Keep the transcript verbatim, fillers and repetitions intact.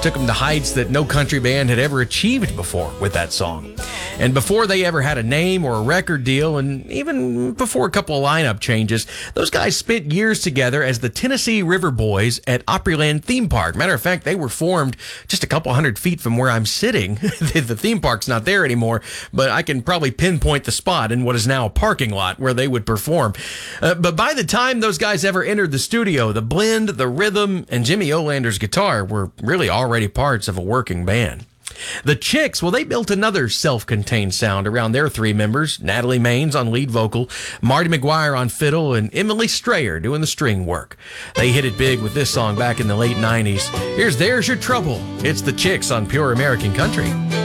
took them to heights that no country band had ever achieved before with that song. And before they ever had a name or a record deal, and even before a couple of lineup changes, those guys spent years together as the Tennessee River Boys at Opryland Theme Park. Matter of fact, they were formed just a couple hundred feet from where I'm sitting. The theme park's not there anymore, but I can probably pinpoint the spot in what is now a parking lot where they would perform. Uh, but by the time those guys ever entered the studio, the blend, the rhythm, and Jimmy Olander's guitar were really already parts of a working band. The Chicks, well, they built another self-contained sound around their three members, Natalie Maines on lead vocal, Marty McGuire on fiddle, and Emily Strayer doing the string work. They hit it big with this song back in the late nineties. Here's There's Your Trouble. It's the Chicks on Pure American Country.